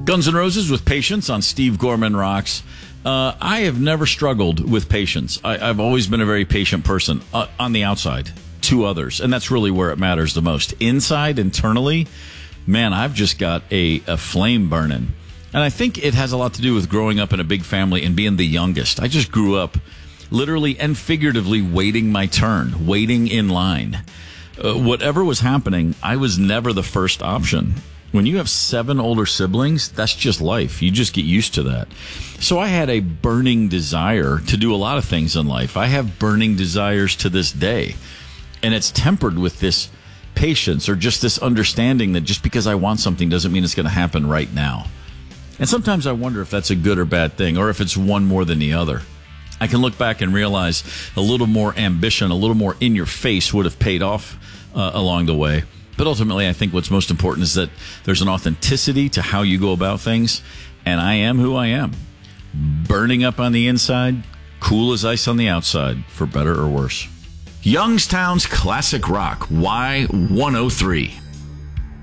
Guns N' Roses with Patience on Steve Gorman Rocks. I have never struggled with patience. I've always been a very patient person on the outside to others, and that's really where it matters the most. Inside, internally, man, I've just got a flame burning. And I think it has a lot to do with growing up in a big family and being the youngest. I just grew up literally and figuratively waiting my turn, waiting in line. Whatever was happening, I was never the first option. When you have 7 older siblings, that's just life. You just get used to that. So I had a burning desire to do a lot of things in life. I have burning desires to this day. And it's tempered with this patience or just this understanding that just because I want something doesn't mean it's going to happen right now. And sometimes I wonder if that's a good or bad thing, or if it's one more than the other. I can look back and realize a little more ambition, a little more in your face would have paid off along the way. But ultimately, I think what's most important is that there's an authenticity to how you go about things. And I am who I am. Burning up on the inside, cool as ice on the outside, for better or worse. Youngstown's Classic Rock, Y103.